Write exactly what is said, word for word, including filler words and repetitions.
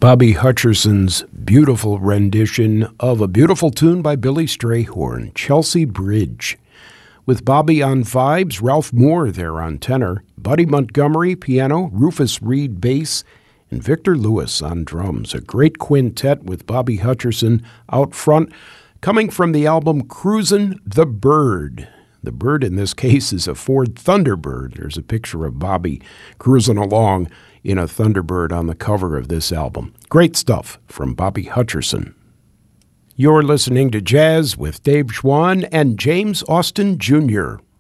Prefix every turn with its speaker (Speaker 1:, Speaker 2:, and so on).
Speaker 1: Bobby Hutcherson's beautiful rendition of a beautiful tune by Billy Strayhorn, Chelsea Bridge. With Bobby on vibes, Ralph Moore there on tenor, Buddy Montgomery piano, Rufus Reed bass, and Victor Lewis on drums. A great quintet with Bobby Hutcherson out front, coming from the album Cruisin' the Bird. The bird in this case is a Ford Thunderbird. There's a picture of Bobby cruising along in a Thunderbird on the cover of this album. Great stuff from Bobby Hutcherson. You're listening to Jazz with Dave Schwann and James Austin Junior